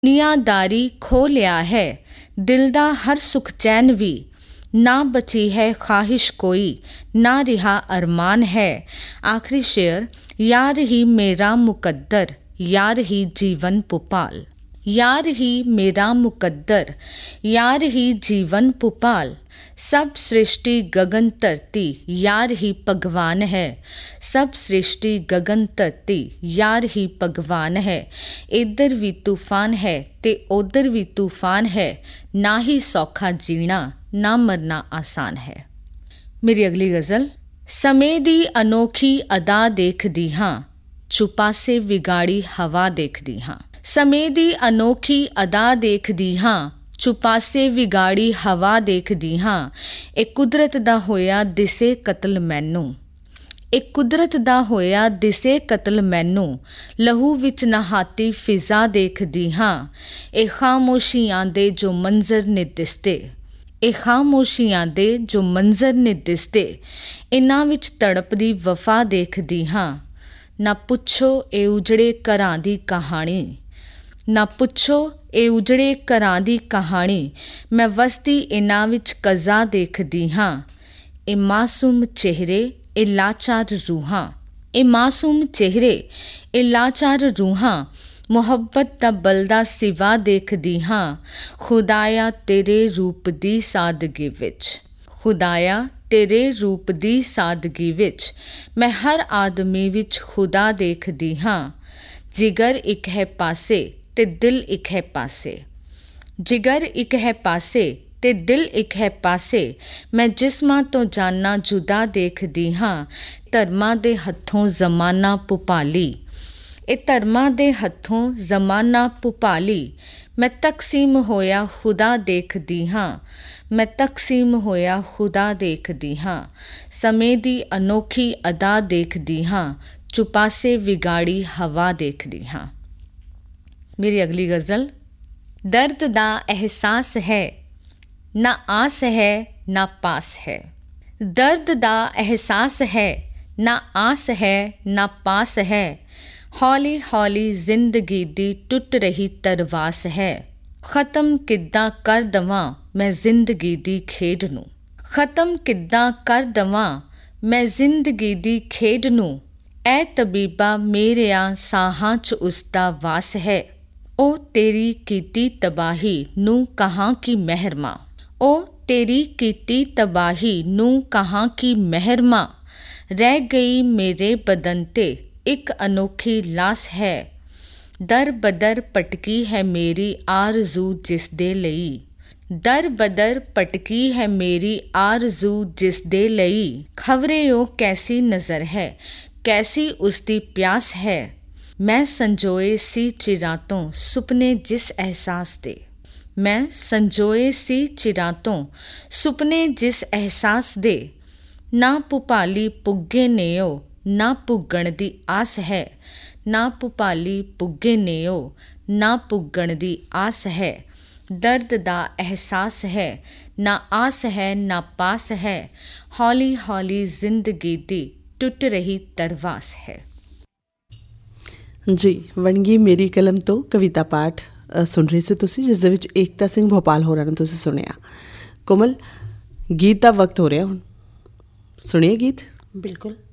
ਦੁਨੀਆਦਾਰੀ ਖੋਹ ਲਿਆ ਹੈ, ਦਿਲ ਦਾ ਹਰ ਸੁਖ ਚੈਨ ਵੀ, ਨਾ ਬਚੀ ਹੈ ਖਾਹਿਸ਼ ਕੋਈ, ਨਾ ਰਿਹਾ ਅਰਮਾਨ ਹੈ। ਆਖਰੀ ਸ਼ੇਰ, ਯਾਰ ਹੀ ਮੇਰਾ ਮੁਕੱਦਰ, यार ही जीवन पुपाल। यार ही मेरा मुकद्दर, यार ही जीवन पुपाल। सब सृष्टि गगन धरती, यार ही भगवान है। सब सृष्टि गगन धरती, यार ही भगवान है। इधर भी तूफान है ते उधर भी तूफान है, ना ही सौखा जीना ना मरना आसान है। मेरी अगली गज़ल। समय दी अनोखी अदा देखदी हाँ, छुपासे विगाड़ी हवा देखदी हाँ। ਸਮੇਂ ਦੀ ਅਨੋਖੀ ਅਦਾ ਦੇਖਦੀ ਹਾਂ, ਛੁਪਾਸੇ ਵਿਗਾੜੀ ਹਵਾ ਦੇਖਦੀ ਹਾਂ। ਇਹ ਕੁਦਰਤ ਦਾ ਹੋਇਆ ਦਿਸੇ ਕਤਲ ਮੈਨੂੰ, ਇਹ ਕੁਦਰਤ ਦਾ ਹੋਇਆ ਦਿਸੇ ਕਤਲ ਮੈਨੂੰ। ਲਹੂ ਵਿੱਚ ਨਹਾਤੀ ਫਿਜ਼ਾ ਦੇਖਦੀ ਹਾਂ, ਇਹ ਖਾਮੋਸ਼ੀਆਂ ਦੇ ਜੋ ਮੰਜ਼ਰ ਨੇ ਦਿਸਦੇ, ਇਹ ਖਾਮੋਸ਼ੀਆਂ ਦੇ ਜੋ ਮੰਜ਼ਰ ਨੇ ਦਿਸਦੇ। ਇਹਨਾਂ ਵਿੱਚ ਤੜਪਦੀ ਵਫਾ ਦੇਖਦੀ ਹਾਂ। ਨਾ ਪੁੱਛੋ ਇਹ ਉਜੜੇ ਘਰਾਂ ਦੀ ਕਹਾਣੀ, ਨਾ ਪੁੱਛੋ ਇਹ ਉਜੜੇ ਘਰਾਂ ਦੀ ਕਹਾਣੀ। ਮੈਂ ਵਸਦੀ ਇਹਨਾਂ ਵਿੱਚ ਕਜ਼ਾ ਦੇਖਦੀ ਹਾਂ। ਇਹ ਮਾਸੂਮ ਚਿਹਰੇ ਇਹ ਲਾਚਾਰ ਰੂਹਾਂ, ਇਹ ਮਾਸੂਮ ਚਿਹਰੇ ਇਹ ਲਾਚਾਰ ਰੂਹਾਂ। ਮੁਹੱਬਤ ਦਾ ਬਲਦਾ ਸਿਵਾ ਦੇਖਦੀ ਹਾਂ, ਖੁਦਾਇਆ ਤੇਰੇ ਰੂਪ ਦੀ ਸਾਦਗੀ ਵਿੱਚ, ਖੁਦਾਇਆ ਤੇਰੇ ਰੂਪ ਦੀ ਸਾਦਗੀ ਵਿੱਚ। ਮੈਂ ਹਰ ਆਦਮੀ ਵਿੱਚ ਖੁਦਾ ਦੇਖਦੀ ਹਾਂ। ਜਿਗਰ ਇੱਕ ਹੈ ਪਾਸੇ ਤੇ ਦਿਲ ਇੱਕ ਹੈ ਪਾਸੇ, ਜਿਗਰ ਇੱਕ ਹੈ ਪਾਸੇ ਤੇ ਦਿਲ ਇੱਕ ਹੈ ਪਾਸੇ। ਮੈਂ ਜਿਸਮਾਂ ਤੋਂ ਜਾਨਾਂ ਜੁਦਾ ਦੇਖਦੀ ਹਾਂ। ਧਰਮਾਂ ਦੇ ਹੱਥੋਂ ਜ਼ਮਾਨਾ ਭੁਪਾਲੀ, ਇਹ ਧਰਮਾਂ ਦੇ ਹੱਥੋਂ ਜ਼ਮਾਨਾ ਭੁਪਾਲੀ। ਮੈਂ ਤਕਸੀਮ ਹੋਇਆ ਖੁਦਾ ਦੇਖਦੀ ਹਾਂ, ਮੈਂ ਤਕਸੀਮ ਹੋਇਆ ਖੁਦਾ ਦੇਖਦੀ ਹਾਂ। ਸਮੇਂ ਦੀ ਅਨੋਖੀ ਅਦਾ ਦੇਖਦੀ ਹਾਂ, ਚੁਪਾਸੇ ਵਿਗਾੜੀ ਹਵਾ ਦੇਖਦੀ ਹਾਂ। ਮੇਰੀ ਅਗਲੀ ਗਜ਼ਲ। ਦਰਦ ਦਾ ਅਹਿਸਾਸ ਹੈ ਨਾ ਆਸ ਹੈ ਨਾ ਪਾਸ ਹੈ, ਦਰਦ ਦਾ ਅਹਿਸਾਸ ਹੈ ਨਾ ਆਸ ਹੈ ਨਾ ਪਾਸ ਹੈ। ਹੌਲੀ ਹੌਲੀ ਜ਼ਿੰਦਗੀ ਦੀ ਟੁੱਟ ਰਹੀ ਤਰਵਾਸ ਹੈ। ਖ਼ਤਮ ਕਿੱਦਾਂ ਕਰ ਦੇਵਾਂ ਮੈਂ ਜ਼ਿੰਦਗੀ ਦੀ ਖੇਡ ਨੂੰ, ਖ਼ਤਮ ਕਿੱਦਾਂ ਕਰ ਦੇਵਾਂ ਮੈਂ ਜ਼ਿੰਦਗੀ ਦੀ ਖੇਡ ਨੂੰ। ਐ ਤਬੀਬਾ ਮੇਰਿਆਂ ਸਾਹਾਂ 'ਚ ਉਸਦਾ ਵਾਸ ਹੈ। ਉਹ ਤੇਰੀ ਕੀਤੀ ਤਬਾਹੀ ਨੂੰ ਕਹਾਂ ਕਿ ਮਹਿਰਮਾ, ਉਹ ਤੇਰੀ ਕੀਤੀ ਤਬਾਹੀ ਨੂੰ ਕਹਾਂ ਕਿ ਮਹਿਰਮਾ। ਰਹਿ ਗਈ ਮੇਰੇ ਬਦਨ 'ਤੇ ਇੱਕ ਅਨੋਖੀ ਲਾਸ ਹੈ। ਦਰ ਬਦਰ ਭਟਕੀ ਹੈ ਮੇਰੀ ਆਰਜ਼ੂ ਜਿਸ ਦੇ ਲਈ, ਦਰ ਬਦਰ ਭਟਕੀ ਹੈ ਮੇਰੀ ਆਰਜ਼ੂ ਜਿਸ ਦੇ ਲਈ। ਖਬਰੇ ਉਹ ਕੈਸੀ ਨਜ਼ਰ ਹੈ ਕੈਸੀ ਉਸਦੀ ਪਿਆਸ ਹੈ। ਮੈਂ ਸੰਜੋਏ ਸੀ ਚਿਰਾਂ ਤੋਂ ਸੁਪਨੇ ਜਿਸ ਅਹਿਸਾਸ ਦੇ, ਮੈਂ ਸੰਜੋਏ ਸੀ ਚਿਰਾਂ ਤੋਂ ਸੁਪਨੇ ਜਿਸ ਅਹਿਸਾਸ ਦੇ। ਨਾ ਭੁਪਾਲੀ ਪੁੱਗੇ ਨੇ ਉਹ ਨਾ ਪੁੱਗਣ ਦੀ ਆਸ ਹੈ, ਨਾ ਭੁਪਾਲੀ ਪੁੱਗੇ ਨੇ ਉਹ ਨਾ ਪੁੱਗਣ ਦੀ ਆਸ ਹੈ। ਦਰਦ ਦਾ ਅਹਿਸਾਸ ਹੈ ਨਾ ਆਸ ਹੈ ਨਾ ਪਾਸ ਹੈ। ਹੌਲੀ ਹੌਲੀ ਜ਼ਿੰਦਗੀ ਦੀ ਟੁੱਟ ਰਹੀ ਤਰਵਾਸ ਹੈ। ਜੀ ਵਣਗੀ ਮੇਰੀ ਕਲਮ ਤੋਂ ਕਵਿਤਾ ਪਾਠ ਸੁਣ ਰਹੇ ਸੀ ਤੁਸੀਂ, ਜਿਸ ਦੇ ਵਿੱਚ ਏਕਤਾ ਸਿੰਘ ਭੋਪਾਲ ਹੋਰਾਂ ਨੂੰ ਤੁਸੀਂ ਸੁਣਿਆ। ਕੋਮਲ, ਗੀਤ ਦਾ ਵਕਤ ਹੋ ਰਿਹਾ ਹੁਣ, ਸੁਣੀਏ ਗੀਤ। ਬਿਲਕੁਲ।